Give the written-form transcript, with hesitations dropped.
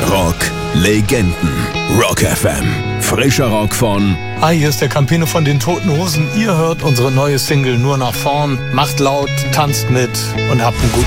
Rock Legenden. Rock FM. Frischer Rock von... Hi, hier ist der Campino von den Toten Hosen. Ihr hört unsere neue Single Nur nach vorn. Macht laut, tanzt mit und habt einen guten